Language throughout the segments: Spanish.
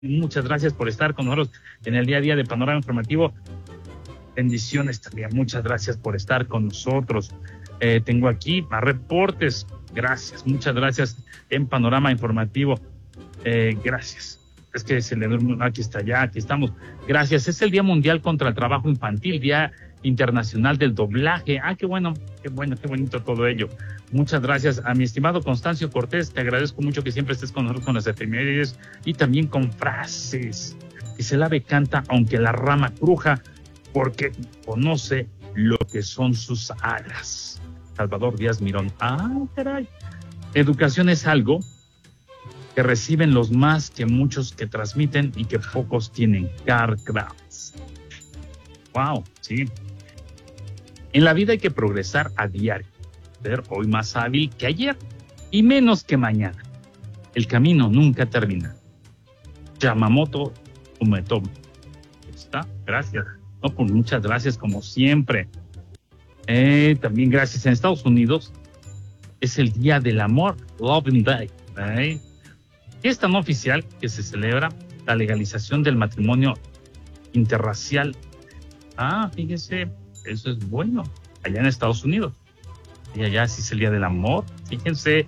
Muchas gracias por estar con nosotros en el día a día de Panorama Informativo. Bendiciones también. Muchas gracias por estar con nosotros. Tengo aquí más reportes. Gracias. Muchas gracias en Panorama Informativo. Gracias. Es que se le duerme. Aquí está ya. Aquí estamos. Gracias. Es el Día Mundial contra el Trabajo Infantil, Día Internacional del Doblaje. Qué bueno, qué bonito todo ello. Muchas gracias a mi estimado Constancio Cortés. Te agradezco mucho que siempre estés con nosotros con las efemérides y también con frases. Que se lave canta aunque la rama cruja, porque conoce lo que son sus alas. Salvador Díaz Mirón. Caray. Educación es algo que reciben los más que muchos que transmiten y que pocos tienen. Karl Kraus. Wow, sí. En la vida hay que progresar a diario, ser hoy más hábil que ayer y menos que mañana. El camino nunca termina. Yamamoto Umetomo. ¿Está? Gracias. No, pues muchas gracias como siempre. También gracias. En Estados Unidos es el Día del Amor, Loving Day. Fiesta no oficial que se celebra la legalización del matrimonio interracial. Fíjese, eso es bueno, allá en Estados Unidos. Y allá sí es el Día del Amor. Fíjense.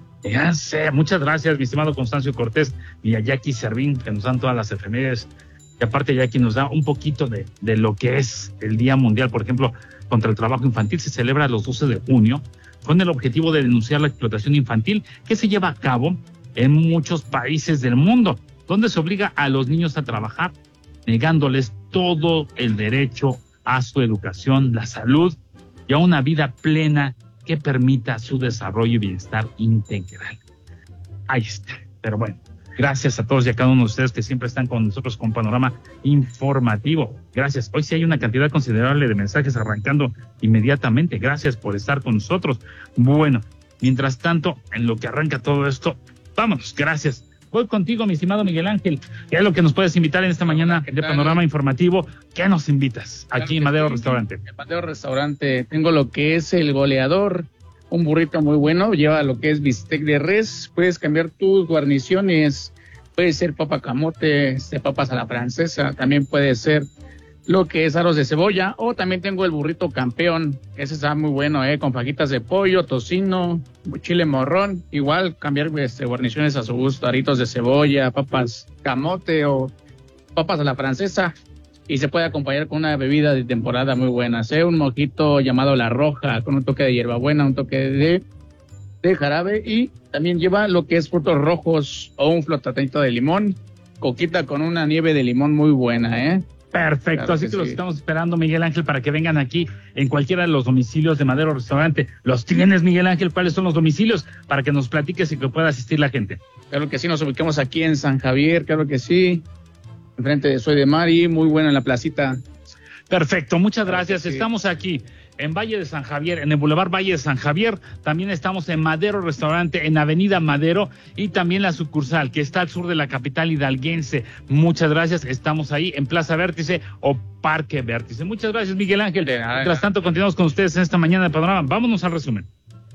Muchas gracias, mi estimado Constancio Cortés y a Jackie Servín, que nos dan todas las efemérides. Y aparte Jackie nos da un poquito de lo que es el Día Mundial, por ejemplo, contra el Trabajo Infantil. Se celebra los 12 de junio con el objetivo de denunciar la explotación infantil que se lleva a cabo en muchos países del mundo, donde se obliga a los niños a trabajar, negándoles todo el derecho a su educación, la salud y a una vida plena que permita su desarrollo y bienestar integral. Ahí está. Pero bueno, gracias a todos y a cada uno de ustedes que siempre están con nosotros con Panorama Informativo. Gracias. Hoy sí hay una cantidad considerable de mensajes arrancando inmediatamente. Gracias por estar con nosotros. Bueno, mientras tanto, en lo que arranca todo esto, vámonos. Gracias. Voy contigo, mi estimado Miguel Ángel. ¿Qué es lo que nos puedes invitar en esta mañana de Panorama Informativo? ¿Qué nos invitas aquí en Madero Restaurante? En Madero Restaurante tengo lo que es el goleador, un burrito muy bueno, lleva lo que es bistec de res, puedes cambiar tus guarniciones, puede ser papa camote, papas a la francesa, también puede ser lo que es aros de cebolla, o también tengo el burrito campeón, ese está muy bueno, con fajitas de pollo, tocino, chile morrón, igual cambiar guarniciones a su gusto, aritos de cebolla, papas camote o papas a la francesa, y se puede acompañar con una bebida de temporada muy buena, un mojito llamado La Roja, con un toque de hierbabuena, un toque de jarabe, y también lleva lo que es frutos rojos o un flotadito de limón, coquita con una nieve de limón muy buena, Perfecto, claro, así que los estamos esperando, Miguel Ángel, para que vengan aquí en cualquiera de los domicilios de Madero Restaurante. ¿Los tienes, Miguel Ángel? ¿Cuáles son los domicilios? Para que nos platiques y que pueda asistir la gente. Claro que sí, nos ubicamos aquí en San Javier, claro que sí, enfrente de Soy de Mari, muy buena en la placita. Perfecto, muchas gracias. Sí. Estamos aquí en Valle de San Javier, en el Boulevard Valle de San Javier. También estamos en Madero Restaurante, en Avenida Madero, y también la sucursal que está al sur de la capital hidalguense. Muchas gracias. Estamos ahí en Plaza Vértice o Parque Vértice. Muchas gracias, Miguel Ángel. Mientras tanto, continuamos con ustedes en esta mañana de Panorama. Vámonos al resumen.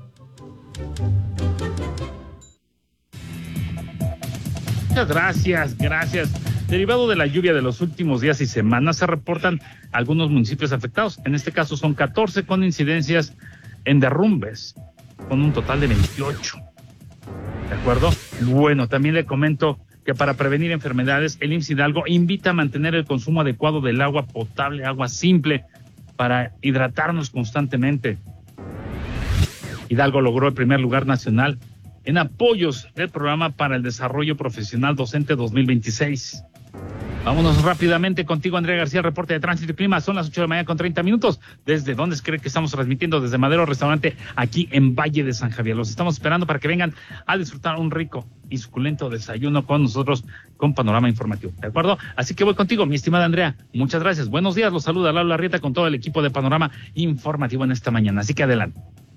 Muchas gracias. Derivado de la lluvia de los últimos días y semanas, se reportan algunos municipios afectados. En este caso son 14 con incidencias en derrumbes, con un total de 28. ¿De acuerdo? Bueno, también le comento que para prevenir enfermedades, el IMSS Hidalgo invita a mantener el consumo adecuado del agua potable, agua simple, para hidratarnos constantemente. Hidalgo logró el primer lugar nacional en apoyos del Programa para el Desarrollo Profesional Docente 2026. Vámonos rápidamente contigo, Andrea García, reporte de tránsito y clima. Son las 8 de la mañana con 30 minutos. ¿Desde dónde cree que estamos transmitiendo? Desde Madero Restaurante, aquí en Valle de San Javier. Los estamos esperando para que vengan a disfrutar un rico y suculento desayuno con nosotros, con Panorama Informativo. ¿De acuerdo? Así que voy contigo, mi estimada Andrea. Muchas gracias. Buenos días. Los saluda Lalo Larrieta con todo el equipo de Panorama Informativo en esta mañana. Así que adelante.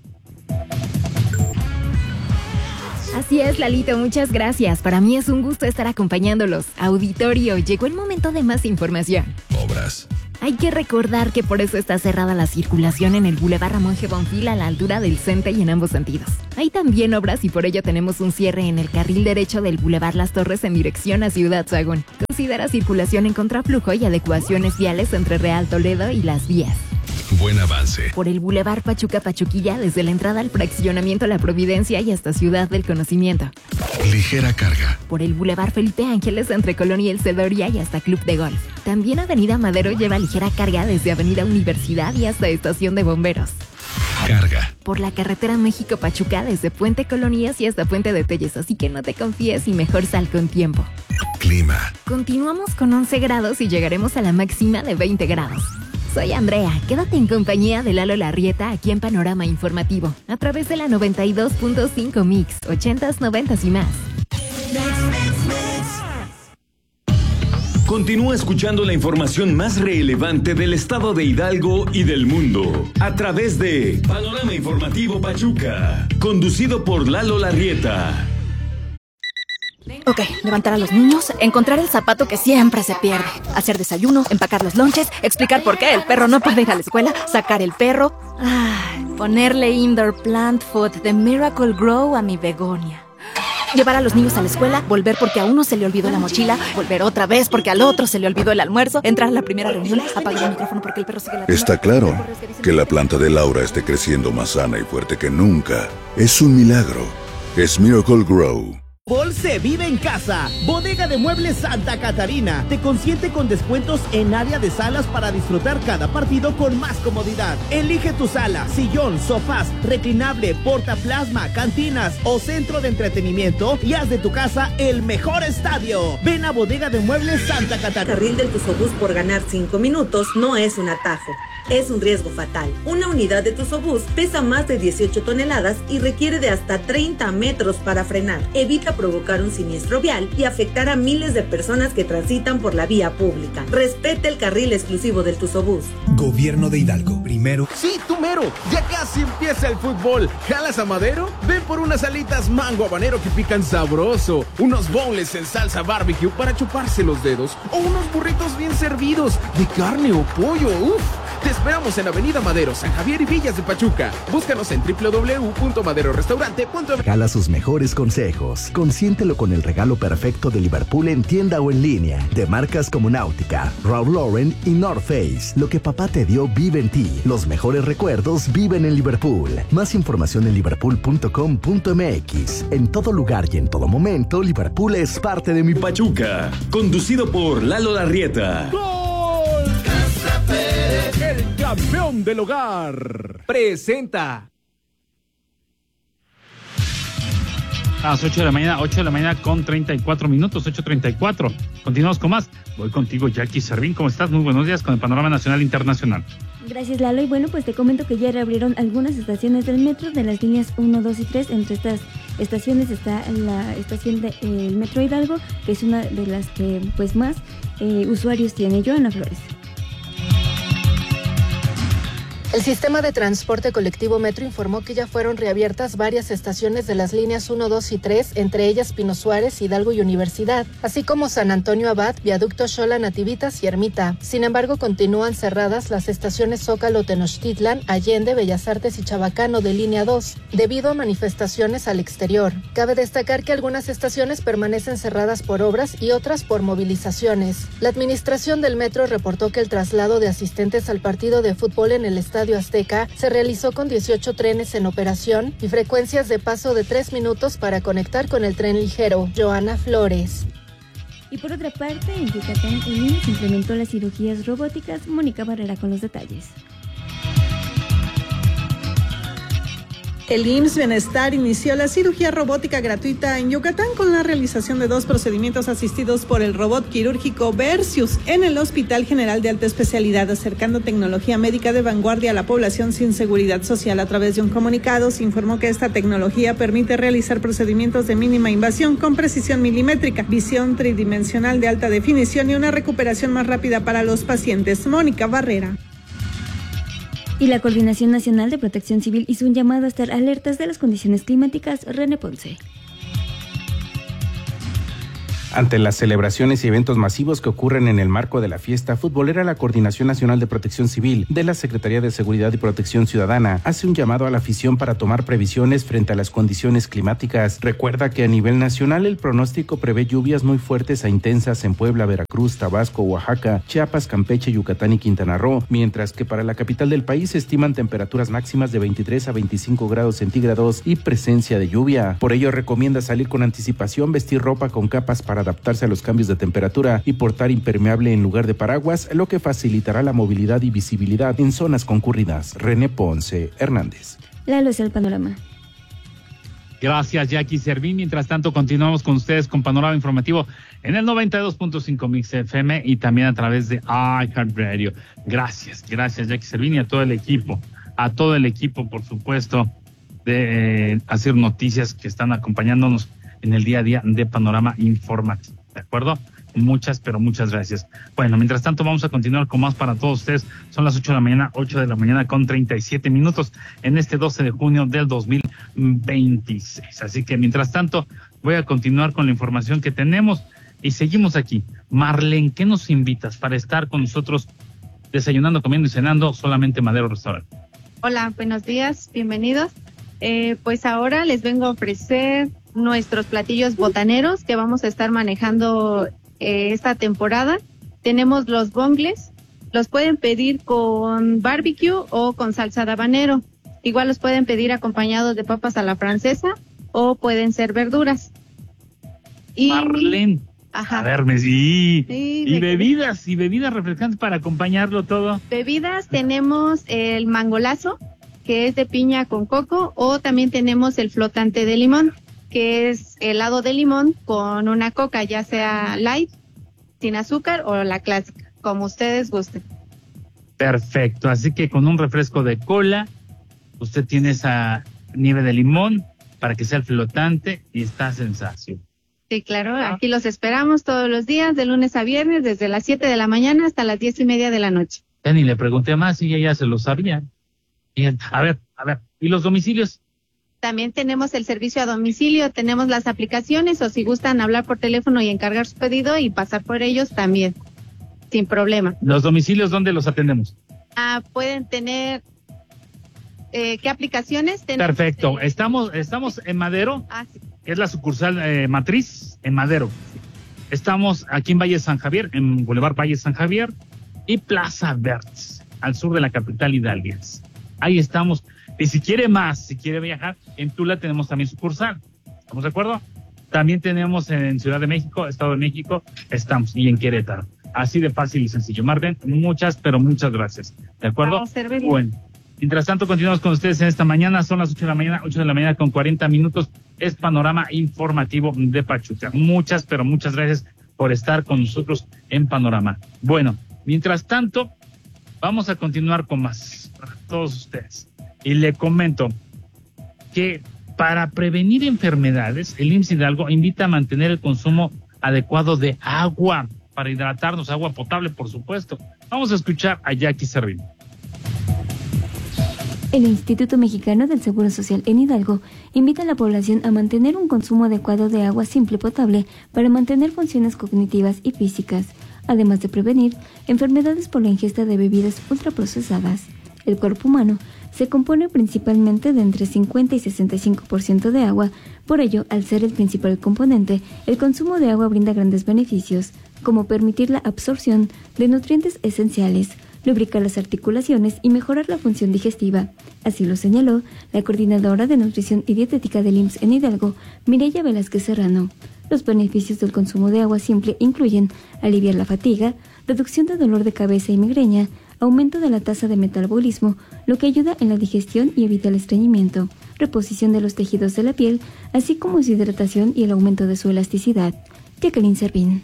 Así es, Lalito, muchas gracias. Para mí es un gusto estar acompañándolos. Auditorio, llegó el momento de más información. Obras, Hay que recordar que por eso está cerrada la circulación en el Boulevard Ramón G. Bonfil a la altura del CENTE y en ambos sentidos. Hay también obras y por ello tenemos un cierre en el carril derecho del Boulevard Las Torres en dirección a Ciudad Sagún. Considera circulación en contraflujo y adecuaciones viales entre Real Toledo y Las Vías. Buen avance. Por el Boulevard Pachuca-Pachuquilla desde la entrada al fraccionamiento La Providencia y hasta Ciudad del Conocimiento. Ligera carga. Por el Boulevard Felipe Ángeles entre Colón y El Cedoria y hasta Club de Golf. También Avenida Madero lleva ligera carga desde Avenida Universidad y hasta Estación de Bomberos. Carga. Por la carretera México-Pachuca desde Puente Colonías y hasta Puente de Telles, así que no te confíes y mejor sal con tiempo. Clima. Continuamos con 11 grados y llegaremos a la máxima de 20 grados. Soy Andrea, quédate en compañía de Lalo Larrieta aquí en Panorama Informativo, a través de la 92.5 Mix, 80s, 90s y más. Continúa escuchando la información más relevante del estado de Hidalgo y del mundo, a través de Panorama Informativo Pachuca, conducido por Lalo Larrieta. Ok, levantar a los niños, encontrar el zapato que siempre se pierde, hacer desayuno, empacar los lonches, explicar por qué el perro no puede ir a la escuela, sacar el perro, ponerle indoor plant food de Miracle Grow a mi begonia. Llevar a los niños a la escuela, volver porque a uno se le olvidó la mochila, volver otra vez porque al otro se le olvidó el almuerzo, entrar a la primera reunión, apagar el micrófono porque el perro sigue ladrando. Está claro que la planta de Laura esté creciendo más sana y fuerte que nunca. Es un milagro. Es Miracle Grow. Se vive en casa. Bodega de Muebles Santa Catarina te consiente con descuentos en área de salas para disfrutar cada partido con más comodidad. Elige tu sala, sillón, sofás, reclinable, portaplasma, cantinas o centro de entretenimiento y haz de tu casa el mejor estadio. Ven a Bodega de Muebles Santa Catarina. El carril del Tusobús por ganar 5 minutos no es un atajo. Es un riesgo fatal. Una unidad de Tusobús pesa más de 18 toneladas y requiere de hasta 30 metros para frenar. Evita provocar un siniestro vial y afectar a miles de personas que transitan por la vía pública. Respete el carril exclusivo del Tusobús. Gobierno de Hidalgo, primero. Sí, tú mero, ya casi empieza el fútbol. ¿Jalas a Madero? Ven por unas alitas mango habanero que pican sabroso, unos boneless en salsa barbecue para chuparse los dedos o unos burritos bien servidos de carne o pollo. ¡Uf! Te esperamos en Avenida Madero, San Javier y Villas de Pachuca. Búscanos en www.maderorestaurante.mx. Jala sus mejores consejos. Consiéntelo con el regalo perfecto de Liverpool en tienda o en línea. De marcas como Náutica, Ralph Lauren y North Face. Lo que papá te dio vive en ti. Los mejores recuerdos viven en Liverpool. Más información en liverpool.com.mx. En todo lugar y en todo momento, Liverpool es parte de mi Pachuca, conducido por Lalo Larrieta. El campeón del hogar presenta. A las 8 de la mañana con 34 minutos, 8:34. Continuamos con más. Voy contigo, Jackie Servín. ¿Cómo estás? Muy buenos días con el panorama nacional e internacional. Gracias, Lalo. Y bueno, pues te comento que ya reabrieron algunas estaciones del metro de las líneas 1, 2 y 3. Entre estas estaciones está la estación del Metro Hidalgo, que es una de las que pues más usuarios tiene. Joana Flores. El sistema de transporte colectivo Metro informó que ya fueron reabiertas varias estaciones de las líneas 1, 2 y 3, entre ellas Pino Suárez, Hidalgo y Universidad, así como San Antonio Abad, Viaducto Xola, Nativitas y Ermita. Sin embargo, continúan cerradas las estaciones Zócalo, Tenochtitlan, Allende, Bellas Artes y Chabacano de línea 2, debido a manifestaciones al exterior. Cabe destacar que algunas estaciones permanecen cerradas por obras y otras por movilizaciones. La administración del metro reportó que el traslado de asistentes al partido de fútbol en el Estadio Azteca se realizó con 18 trenes en operación y frecuencias de paso de 3 minutos para conectar con el tren ligero. Joana Flores. Y por otra parte, en Yucatán, el IMSS implementó las cirugías robóticas. Mónica Barrera con los detalles. El IMSS Bienestar inició la cirugía robótica gratuita en Yucatán con la realización de 2 procedimientos asistidos por el robot quirúrgico Versius en el Hospital General de Alta Especialidad, acercando tecnología médica de vanguardia a la población sin seguridad social. A través de un comunicado se informó que esta tecnología permite realizar procedimientos de mínima invasión con precisión milimétrica, visión tridimensional de alta definición y una recuperación más rápida para los pacientes. Mónica Barrera. Y la Coordinación Nacional de Protección Civil hizo un llamado a estar alertas de las condiciones climáticas. René Ponce. Ante las celebraciones y eventos masivos que ocurren en el marco de la fiesta futbolera, la Coordinación Nacional de Protección Civil de la Secretaría de Seguridad y Protección Ciudadana hace un llamado a la afición para tomar previsiones frente a las condiciones climáticas. Recuerda que a nivel nacional el pronóstico prevé lluvias muy fuertes a intensas en Puebla, Veracruz, Tabasco, Oaxaca, Chiapas, Campeche, Yucatán y Quintana Roo, mientras que para la capital del país se estiman temperaturas máximas de 23 a 25 grados centígrados y presencia de lluvia. Por ello recomienda salir con anticipación, vestir ropa con capas para adaptarse a los cambios de temperatura y portar impermeable en lugar de paraguas, lo que facilitará la movilidad y visibilidad en zonas concurridas. René Ponce Hernández. Lalo es el panorama. Gracias, Jackie Servín. Mientras tanto, continuamos con ustedes con Panorama Informativo en el 92.5 Mix FM y también a través de iHeartRadio. Gracias, Jackie Servín, y a todo el equipo, por supuesto, de Hacer Noticias, que están acompañándonos en el día a día de Panorama Informativo. ¿De acuerdo? Muchas, pero muchas gracias. Bueno, mientras tanto vamos a continuar con más para todos ustedes. Son las 8 de la mañana con 37 minutos en este 12 de junio del 2026. Así que mientras tanto voy a continuar con la información que tenemos y seguimos aquí. Marlene, ¿qué nos invitas para estar con nosotros desayunando, comiendo y cenando solamente Madero Restaurante? Hola, buenos días, bienvenidos. Pues ahora les vengo a ofrecer nuestros platillos botaneros que vamos a estar manejando esta temporada. Tenemos los bongles, los pueden pedir con barbecue o con salsa de habanero. Igual los pueden pedir acompañados de papas a la francesa o pueden ser verduras. Y Marlene, ajá. A verme, sí. Y bebidas refrescantes para acompañarlo todo. Bebidas, tenemos el mangolazo, que es de piña con coco, o también tenemos el flotante de limón, que es helado de limón con una coca, ya sea light, sin azúcar, o la clásica, como ustedes gusten. Perfecto, así que con un refresco de cola, usted tiene esa nieve de limón para que sea el flotante y está sensación. Sí, claro, aquí los esperamos todos los días, de lunes a viernes, desde las 7 de la mañana hasta las 10:30 de la noche. Ya ni le pregunté más y ella ya se lo sabía. Y, a ver, ¿y los domicilios? También tenemos el servicio a domicilio, tenemos las aplicaciones, o si gustan hablar por teléfono y encargar su pedido y pasar por ellos también, sin problema. ¿Los domicilios dónde los atendemos? Pueden tener, ¿qué aplicaciones? Perfecto, estamos en Madero, sí. Es la sucursal matriz en Madero. Estamos aquí en Valle San Javier, en Boulevard Valle San Javier y Plaza Verdes, al sur de la capital hidalguense. Ahí estamos. Y si quiere viajar, en Tula tenemos también sucursal. ¿Estamos de acuerdo? También tenemos en Ciudad de México, Estado de México, estamos, y en Querétaro. Así de fácil y sencillo. Marlene, muchas gracias. ¿De acuerdo? Bueno, mientras tanto continuamos con ustedes en esta mañana. Son las 8 de la mañana con 40 minutos. Es Panorama Informativo de Pachuca. Muchas gracias por estar con nosotros en Panorama. Bueno, mientras tanto, vamos a continuar con más para todos ustedes. Y le comento que para prevenir enfermedades, el IMSS Hidalgo invita a mantener el consumo adecuado de agua para hidratarnos, agua potable, por supuesto. Vamos a escuchar a Jackie Servín. El Instituto Mexicano del Seguro Social en Hidalgo invita a la población a mantener un consumo adecuado de agua simple potable para mantener funciones cognitivas y físicas, además de prevenir enfermedades por la ingesta de bebidas ultraprocesadas. El cuerpo humano se compone principalmente de entre 50 y 65% de agua, por ello, al ser el principal componente, el consumo de agua brinda grandes beneficios, como permitir la absorción de nutrientes esenciales, lubricar las articulaciones y mejorar la función digestiva. Así lo señaló la coordinadora de nutrición y dietética del IMSS en Hidalgo, Mireya Velázquez Serrano. Los beneficios del consumo de agua simple incluyen aliviar la fatiga, reducción de dolor de cabeza y migraña, aumento de la tasa de metabolismo, lo que ayuda en la digestión y evita el estreñimiento, reposición de los tejidos de la piel, así como su hidratación y el aumento de su elasticidad. Jacqueline Servín.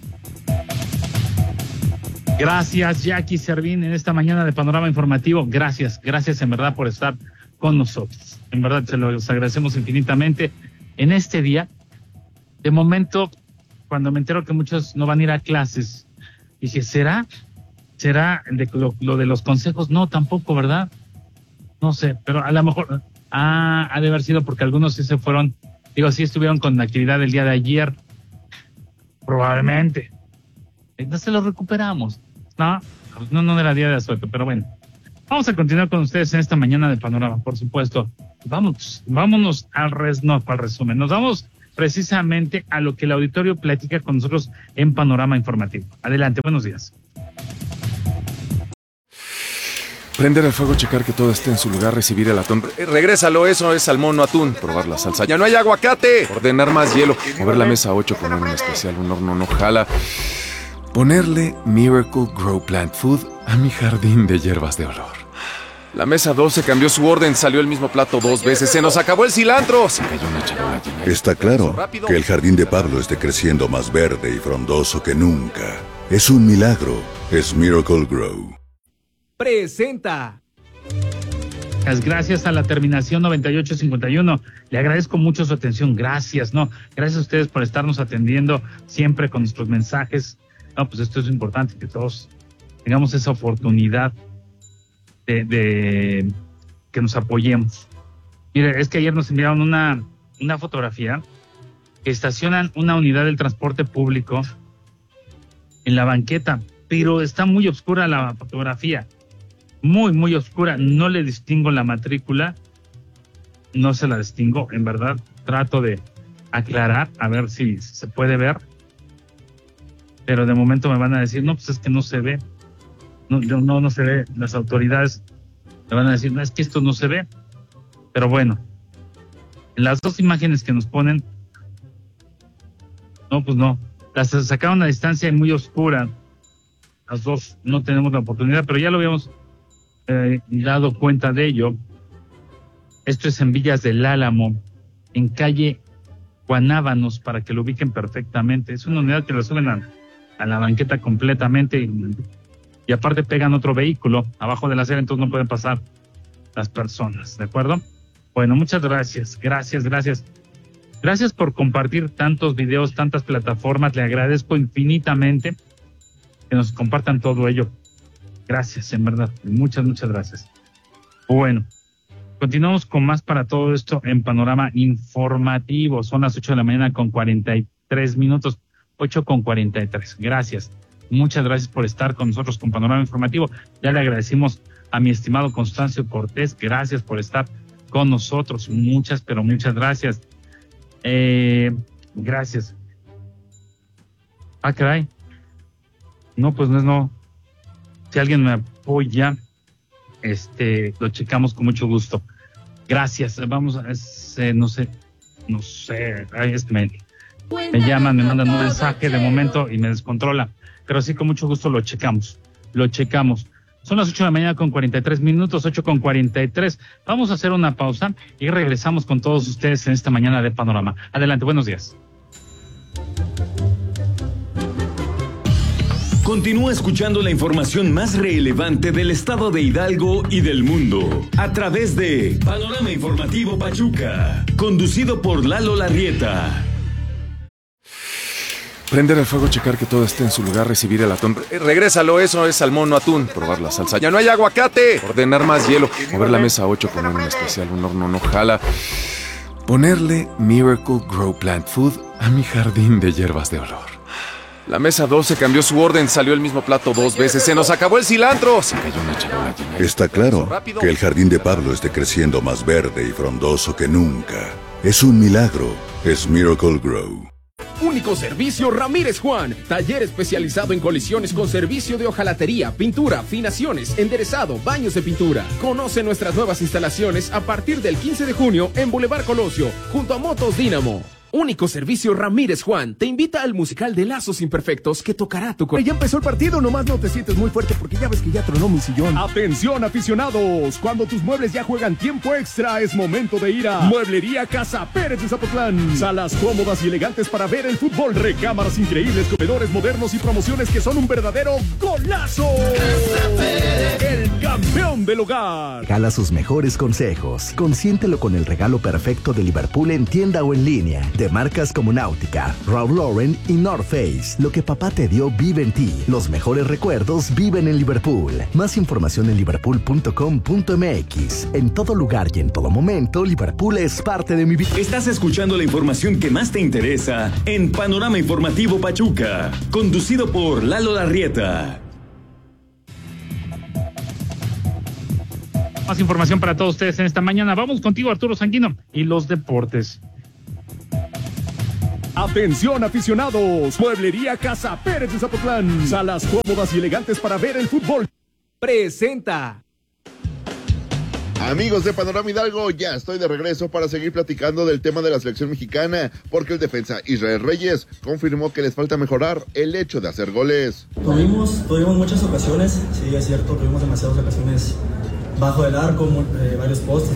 Gracias, Jackie Servín, en esta mañana de Panorama Informativo. Gracias en verdad por estar con nosotros. En verdad se los agradecemos infinitamente. En este día, de momento, cuando me entero que muchos no van a ir a clases, dije, ¿será lo de los consejos? No, tampoco, ¿verdad? No sé, pero a lo mejor ha de haber sido porque algunos sí se fueron, sí estuvieron con actividad el día de ayer, probablemente. Entonces lo recuperamos. No era día de asueto, pero bueno. Vamos a continuar con ustedes en esta mañana de Panorama, por supuesto. Vámonos al resumen. Nos vamos precisamente a lo que el auditorio platica con nosotros en Panorama Informativo. Adelante, buenos días. Prender el fuego, checar que todo esté en su lugar, recibir el atún. Regrésalo, eso es salmón, no atún. Probar la salsa. ¡Ya no hay aguacate! Ordenar más hielo. Mover la mesa 8, poner un especial, un horno no jala. Ponerle Miracle Grow Plant Food a mi jardín de hierbas de olor. La mesa 12 cambió su orden, salió el mismo plato 2 veces. ¡Se nos acabó el cilantro! Se cayó una charola llena. Está claro que el jardín de Pablo esté creciendo más verde y frondoso que nunca. Es un milagro. Es Miracle Grow. Presenta. Gracias a la terminación 9851. Le agradezco mucho su atención. Gracias, Gracias a ustedes por estarnos atendiendo siempre con nuestros mensajes. Pues esto es importante, que todos tengamos esa oportunidad de que nos apoyemos. Mire, es que ayer nos enviaron una fotografía que estacionan una unidad del transporte público en la banqueta, pero está muy oscura la fotografía. Muy, muy oscura. No le distingo la matrícula. No se la distingo, en verdad. Trato de aclarar, a ver si se puede ver. Pero de momento me van a decir, pues es que no se ve. No se ve. Las autoridades me van a decir, es que esto no se ve. Pero bueno, en las dos imágenes que nos ponen, pues no. Las sacaron a distancia y muy oscura. Las dos no tenemos la oportunidad, pero ya lo habíamos dado cuenta de ello. Esto es en Villas del Álamo, en calle Guanábanos, para que lo ubiquen perfectamente. Es una unidad que la suben a la banqueta completamente y aparte pegan otro vehículo abajo de la acera, entonces no pueden pasar las personas, ¿de acuerdo? Bueno, muchas gracias. Gracias por compartir tantos videos, tantas plataformas. Le agradezco infinitamente que nos compartan todo ello. Gracias, en verdad. Muchas gracias. Bueno, continuamos con más para todo esto en Panorama Informativo. Son las 8 de la mañana con 43 minutos. 8:43. Gracias. Muchas gracias por estar con nosotros con Panorama Informativo. Ya le agradecimos a mi estimado Constancio Cortés. Gracias por estar con nosotros. Muchas gracias. Gracias. Caray. Pues no. Si alguien me apoya, lo checamos con mucho gusto. Gracias. Vamos a, no sé. Ay, me llaman, me mandan un mensaje de momento y me descontrola. Pero sí, con mucho gusto lo checamos. Son las 8 de la mañana con 43 minutos, 8:43. Vamos a hacer una pausa y regresamos con todos ustedes en esta mañana de Panorama. Adelante, buenos días. Continúa escuchando la información más relevante del estado de Hidalgo y del mundo a través de Panorama Informativo Pachuca, conducido por Lalo Larrieta. Prender el fuego, checar que todo esté en su lugar, recibir el atún. Regrésalo, eso es salmón, no atún. Probar la salsa. ¡Ya no hay aguacate! Ordenar más hielo. Mover la mesa 8, poner un especial, un horno no jala. Ponerle Miracle Grow Plant Food a mi jardín de hierbas de olor. La mesa 12 cambió su orden, salió el mismo plato 2 veces. ¡Se nos acabó el cilantro! Se cayó una charola llena. Está claro que el jardín de Pablo esté creciendo más verde y frondoso que nunca. Es un milagro. Es Miracle Grow. Único Servicio Ramírez Juan, taller especializado en colisiones con servicio de hojalatería, pintura, afinaciones, enderezado, baños de pintura. Conoce nuestras nuevas instalaciones a partir del 15 de junio en Boulevard Colosio, junto a Motos Dínamo. Único Servicio Ramírez Juan te invita al musical de Lazos Imperfectos que tocará tu corazón. Ya empezó el partido, nomás no te sientes muy fuerte porque ya ves que ya tronó mi sillón. Atención, aficionados, cuando tus muebles ya juegan tiempo extra es momento de ir a Mueblería Casa Pérez de Zapotlán. Salas cómodas y elegantes para ver el fútbol, recámaras increíbles, comedores modernos y promociones que son un verdadero golazo. El campeón del hogar. Regala sus mejores consejos. Consiéntelo con el regalo perfecto de Liverpool en tienda o en línea. de marcas como Náutica, Ralph Lauren y North Face. Lo que papá te dio vive en ti. Los mejores recuerdos viven en Liverpool. Más información en liverpool.com.mx. En todo lugar y en todo momento, Liverpool es parte de mi vida. Estás escuchando la información que más te interesa en Panorama Informativo Pachuca, conducido por Lalo Larrieta. Más información para todos ustedes en esta mañana. Vamos contigo, Arturo Sanguino, y los deportes. Atención, aficionados. Mueblería Casa Pérez de Zapotlán. Salas cómodas y elegantes para ver el fútbol. Presenta. Amigos de Panorama Hidalgo, ya estoy de regreso para seguir platicando del tema de la selección mexicana, porque el defensa Israel Reyes confirmó que les falta mejorar el hecho de hacer goles. Tuvimos muchas ocasiones, sí es cierto, tuvimos demasiadas ocasiones bajo el arco, varios postes,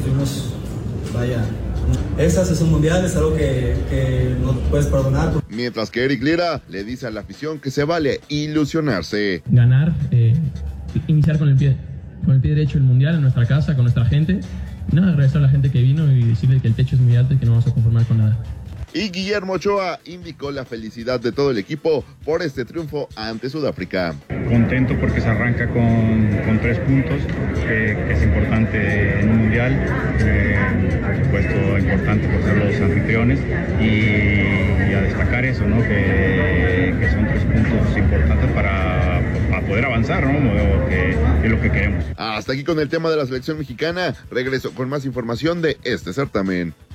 esas es un mundial, es algo que no puedes perdonar. Mientras que Eric Lira le dice a la afición que se vale ilusionarse. Ganar, iniciar con el pie derecho el mundial en nuestra casa, con nuestra gente. Nada, agradecer a la gente que vino y decirle que el techo es muy alto y que no vamos a conformar con nada. Y Guillermo Ochoa indicó la felicidad de todo el equipo por este triunfo ante Sudáfrica. Contento porque se arranca con 3 puntos, que es importante en un mundial, por supuesto importante por ser los anfitriones y a destacar eso, ¿no? que son 3 puntos importantes para poder avanzar, ¿no? Que es lo que queremos. Hasta aquí con el tema de la selección mexicana. Regreso con más información de este certamen.